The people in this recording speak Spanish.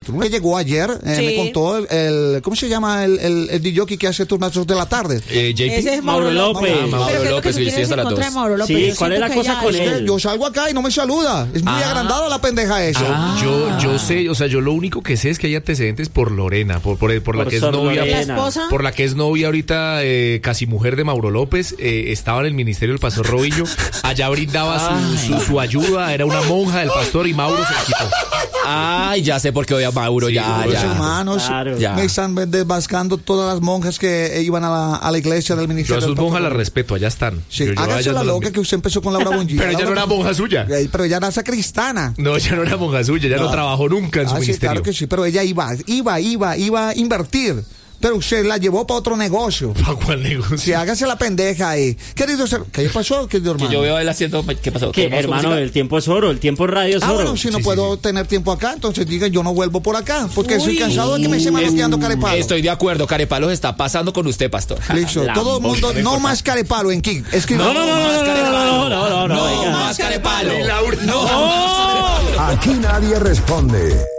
Me llegó ayer, me contó ¿cómo se llama el DJ que hace turnazos de la tarde? JP. Ese es Mauro López. Mauro López, que sí, hasta las 2. Sí, ¿cuál es la cosa con él? Yo salgo acá y no me saluda. Es muy agrandada la pendeja eso. Yo sé, o sea, yo lo único que sé es que hay antecedentes por Lorena, por la que es novia. Lorena. ¿La esposa? Por la que es novia ahorita, casi mujer de Mauro López, estaba en el ministerio del pastor Robillo, allá brindaba su ayuda, era una monja del pastor y Mauro se la quitó. Ay, ya sé por qué odia a Mauro, Sí, ya. Los hermanos Ya. me están desbascando todas las monjas que iban a la iglesia del Yo ministerio. a sus del monjas pastor. las respeto, allá están. Sí, Yo a hágase ellas la no las loca vi. que usted empezó con Laura Bonilla. Pero ella no era monja suya. Pero ella era sacristana. No, ella no era monja suya, ella no trabajó nunca en su Sí, ministerio. claro que sí, pero ella iba a invertir. Pero usted la llevó para otro negocio. ¿Para cuál negocio? Si hágase la pendeja ahí. Querido, ¿qué pasó, querido hermano? Que yo veo a él haciendo... ¿Qué pasó? Que, ¿Tenemos hermano, música? el tiempo es oro, el tiempo en radio es oro. Bueno, si no puedo tener tiempo acá, entonces diga yo no vuelvo por acá. Porque estoy cansado de que me esté manoteando carepalo. Estoy de acuerdo, Carepalos está pasando con usted, pastor. Listo, todo el mundo, no más carepalo en Kik. Escriba. No, No oiga. más Carepalo. Laura. No. Aquí nadie responde.